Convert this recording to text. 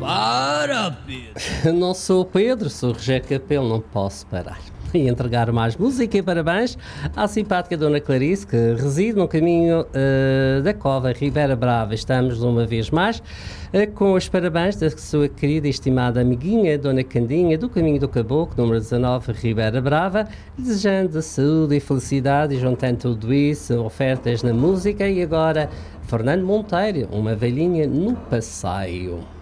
Para, Pedro! Não sou o Pedro, sou o Rogério Capelo, não posso parar. E entregar mais música e parabéns à simpática Dona Clarice, que reside no caminho da Cova, Ribeira Brava. Estamos, uma vez mais, com os parabéns da sua querida e estimada amiguinha, Dona Candinha, do Caminho do Caboclo, número 19, Ribeira Brava, desejando saúde e felicidade e juntando tudo isso, ofertas na música. E agora, Fernando Monteiro, uma velhinha no passeio.